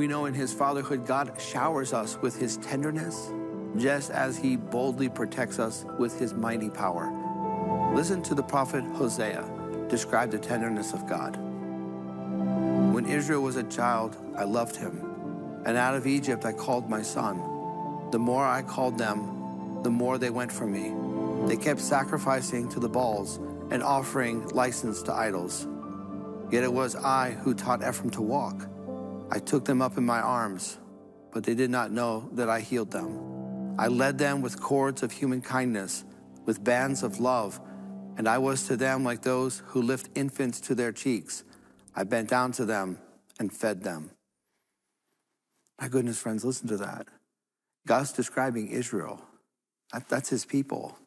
we know in his fatherhood, God showers us with his tenderness, just as he boldly protects us with his mighty power. Listen to the prophet Hosea describe the tenderness of God. When Israel was a child, I loved him, and out of Egypt I called my son. The more I called them, the more they went from me. They kept sacrificing to the Baals and offering license to idols. Yet it was I who taught Ephraim to walk. I took them up in my arms, but they did not know that I healed them. I led them with cords of human kindness, with bands of love, and I was to them like those who lift infants to their cheeks. I bent down to them and fed them. My goodness, friends, listen to that. God's describing Israel. That's his people.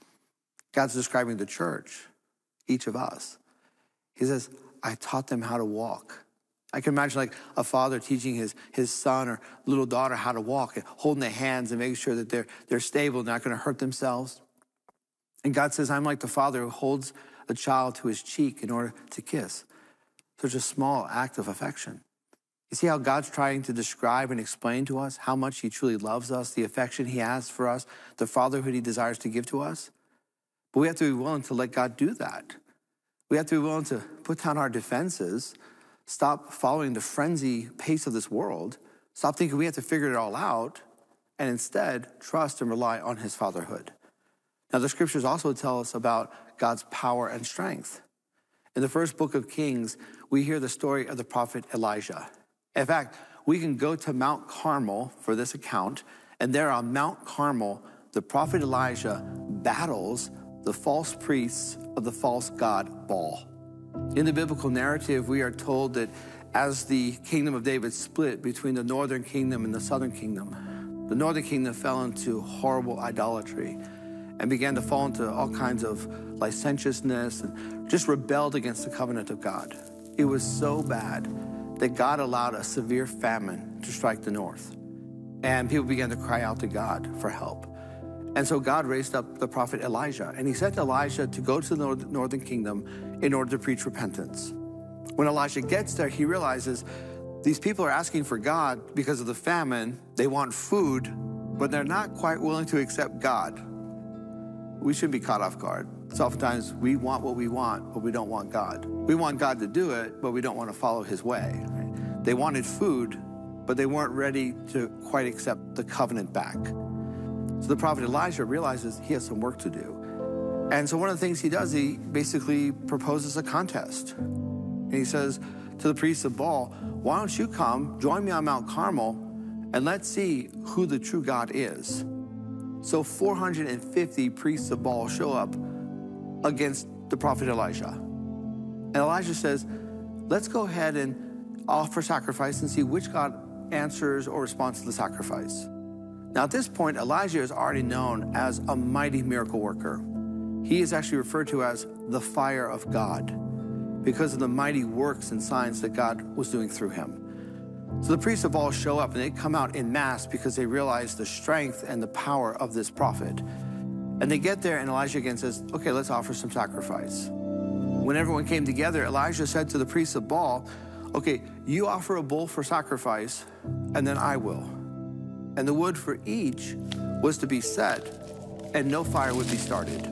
God's describing the church, each of us. He says, I taught them how to walk. I can imagine like a father teaching his son or little daughter how to walk and holding their hands and making sure that they're stable, not going to hurt themselves. And God says, I'm like the father who holds a child to his cheek in order to kiss. Such a small act of affection. You see how God's trying to describe and explain to us how much he truly loves us, the affection he has for us, the fatherhood he desires to give to us? But we have to be willing to let God do that. We have to be willing to put down our defenses, stop following the frenzy pace of this world, stop thinking we have to figure it all out, and instead trust and rely on his fatherhood. Now, the scriptures also tell us about God's power and strength. In the first book of Kings, we hear the story of the prophet Elijah. In fact, we can go to Mount Carmel for this account, and there on Mount Carmel, the prophet Elijah battles the false priests of the false god Baal. In the biblical narrative, we are told that as the kingdom of David split between the northern kingdom and the southern kingdom, the northern kingdom fell into horrible idolatry and began to fall into all kinds of licentiousness and just rebelled against the covenant of God. It was so bad that God allowed a severe famine to strike the north. And people began to cry out to God for help. And so God raised up the prophet Elijah, and he sent Elijah to go to the northern kingdom in order to preach repentance. When Elijah gets there, he realizes these people are asking for God because of the famine. They want food, but they're not quite willing to accept God. We shouldn't be caught off guard. So oftentimes we want what we want, but we don't want God. We want God to do it, but we don't want to follow his way. Right? They wanted food, but they weren't ready to quite accept the covenant back. So the prophet Elijah realizes he has some work to do. And so one of the things he does, he basically proposes a contest. And he says to the priests of Baal, why don't you come, join me on Mount Carmel, and let's see who the true God is. So 450 priests of Baal show up against the prophet Elijah. And Elijah says, let's go ahead and offer sacrifice and see which God answers or responds to the sacrifice. Now at this point, Elijah is already known as a mighty miracle worker. He is actually referred to as the fire of God because of the mighty works and signs that God was doing through him. So the priests of Baal show up and they come out en masse because they realize the strength and the power of this prophet. And they get there and Elijah again says, okay, let's offer some sacrifice. When everyone came together, Elijah said to the priests of Baal, okay, you offer a bull for sacrifice and then I will. And the wood for each was to be set, and no fire would be started.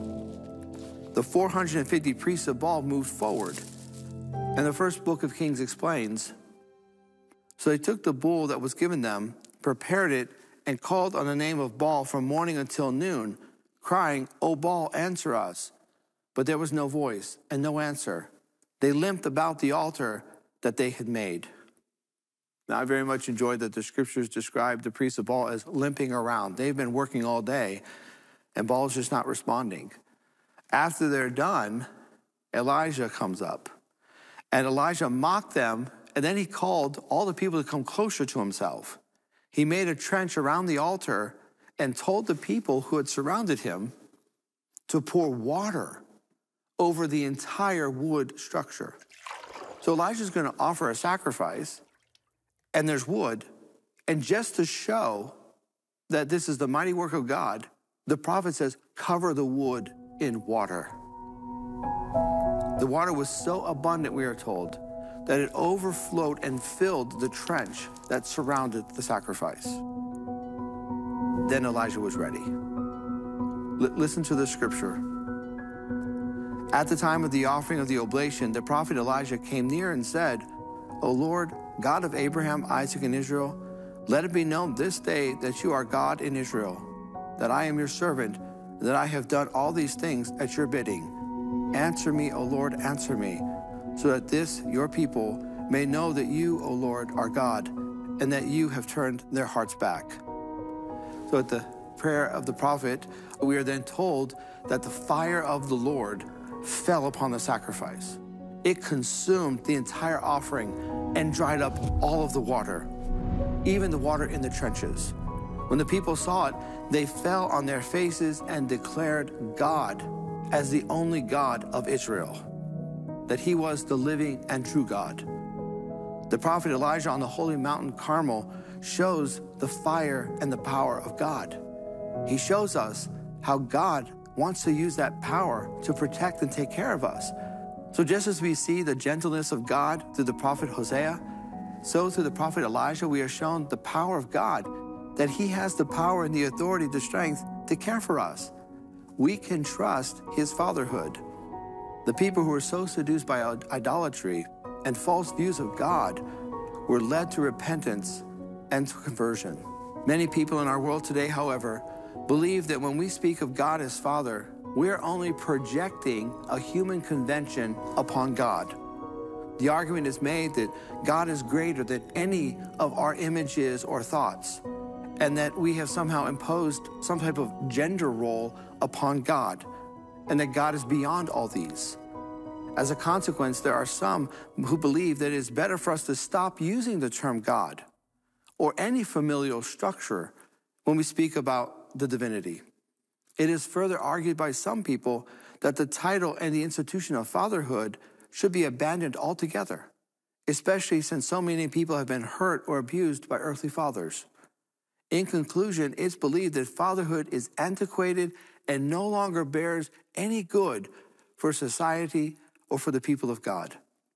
The 450 priests of Baal moved forward. And the first book of Kings explains, so they took the bull that was given them, prepared it, and called on the name of Baal from morning until noon, crying, O Baal, answer us. But there was no voice and no answer. They limped about the altar that they had made. Now, I very much enjoyed that the scriptures describe the priests of Baal as limping around. They've been working all day, and Baal's just not responding. After they're done, Elijah comes up, and Elijah mocked them, and then he called all the people to come closer to himself. He made a trench around the altar and told the people who had surrounded him to pour water over the entire wood structure. So Elijah's going to offer a sacrifice, and there's wood, and just to show that this is the mighty work of God, the prophet says, cover the wood in water. The water was so abundant, we are told, that it overflowed and filled the trench that surrounded the sacrifice. Then Elijah was ready. Listen to the scripture. At the time of the offering of the oblation, the prophet Elijah came near and said, O Lord, God of Abraham, Isaac, and Israel, let it be known this day that you are God in Israel, that I am your servant, and that I have done all these things at your bidding. Answer me, O Lord, answer me, so that this, your people, may know that you, O Lord, are God, and that you have turned their hearts back. So at the prayer of the prophet, we are then told that the fire of the Lord fell upon the sacrifice. It consumed the entire offering and dried up all of the water, even the water in the trenches. When the people saw it, they fell on their faces and declared God as the only God of Israel, that he was the living and true God. The prophet Elijah on the holy mountain Carmel shows the fire and the power of God. He shows us how God wants to use that power to protect and take care of us. So just as we see the gentleness of God through the prophet Hosea, so through the prophet Elijah, we are shown the power of God, that he has the power and the authority, the strength to care for us. We can trust his fatherhood. The people who were so seduced by idolatry and false views of God were led to repentance and to conversion. Many people in our world today, however, believe that when we speak of God as Father, we are only projecting a human convention upon God. The argument is made that God is greater than any of our images or thoughts, and that we have somehow imposed some type of gender role upon God, and that God is beyond all these. As a consequence, there are some who believe that it is better for us to stop using the term God or any familial structure when we speak about the divinity. It is further argued by some people that the title and the institution of fatherhood should be abandoned altogether, especially since so many people have been hurt or abused by earthly fathers. In conclusion, it's believed that fatherhood is antiquated and no longer bears any good for society or for the people of God.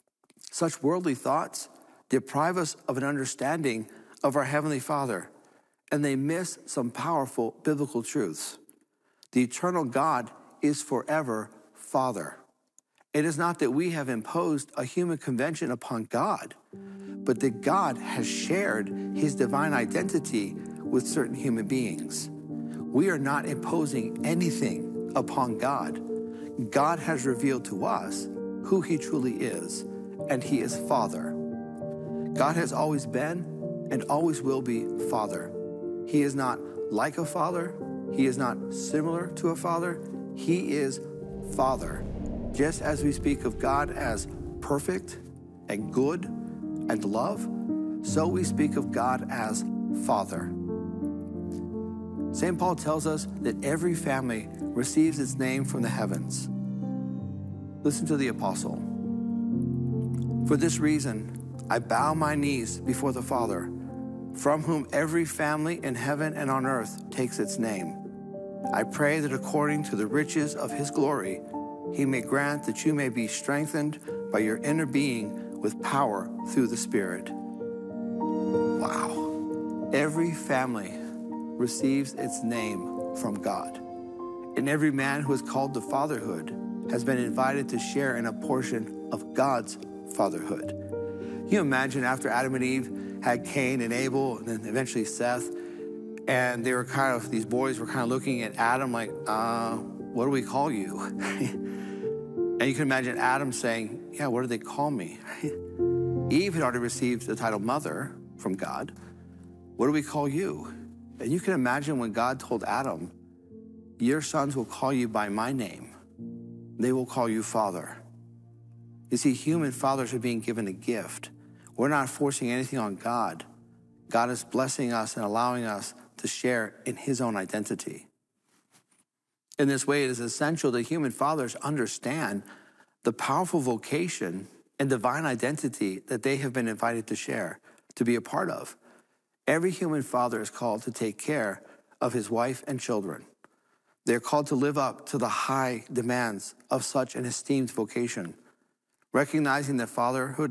Such worldly thoughts deprive us of an understanding of our Heavenly Father, and they miss some powerful biblical truths. The eternal God is forever Father. It is not that we have imposed a human convention upon God, but that God has shared his divine identity with certain human beings. We are not imposing anything upon God. God has revealed to us who he truly is, and he is Father. God has always been and always will be Father. He is not like a father. He is not similar to a father. He is Father. Just as we speak of God as perfect and good and love, so we speak of God as Father. St. Paul tells us that every family receives its name from the heavens. Listen to the apostle. For this reason, I bow my knees before the Father, from whom every family in heaven and on earth takes its name. I pray that according to the riches of his glory, he may grant that you may be strengthened by your inner being with power through the Spirit. Wow. Every family receives its name from God. And every man who is called to fatherhood has been invited to share in a portion of God's fatherhood. Can you imagine after Adam and Eve had Cain and Abel and then eventually Seth, and they were these boys were kind of looking at Adam like, what do we call you? And you can imagine Adam saying, yeah, what do they call me? Eve had already received the title mother from God. What do we call you? And you can imagine when God told Adam, your sons will call you by my name. They will call you Father. You see, human fathers are being given a gift. We're not forcing anything on God. God is blessing us and allowing us to share in his own identity. In this way, it is essential that human fathers understand the powerful vocation and divine identity that they have been invited to share, to be a part of. Every human father is called to take care of his wife and children. They're called to live up to the high demands of such an esteemed vocation, recognizing that fatherhood